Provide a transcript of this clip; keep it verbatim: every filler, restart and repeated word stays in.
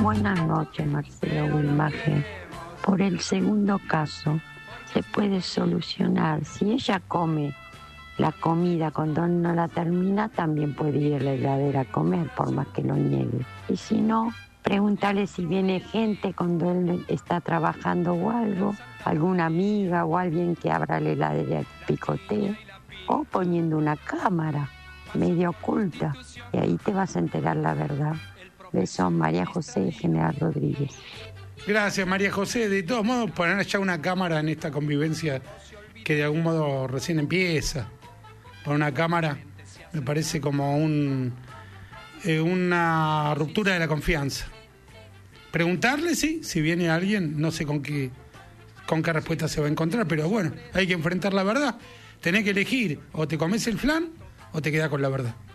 Buenas noches, Marcelo Wilmaje. Por el segundo caso, se puede solucionar. Si ella come la comida cuando no la termina, también puede ir a la heladera a comer, por más que lo niegue. Y si no, pregúntale si viene gente cuando él está trabajando o algo, alguna amiga o alguien que abra la heladera y picotee, o poniendo una cámara medio oculta, y ahí te vas a enterar la verdad. Besos, María José General Rodríguez. Gracias, María José. De todos modos, poner ya una cámara en esta convivencia que de algún modo recién empieza. Poner una cámara me parece como un eh, una ruptura de la confianza. Preguntarle, sí, si viene alguien, no sé con qué, con qué respuesta se va a encontrar, pero bueno, hay que enfrentar la verdad. Tenés que elegir, o te comes el flan o te quedás con la verdad.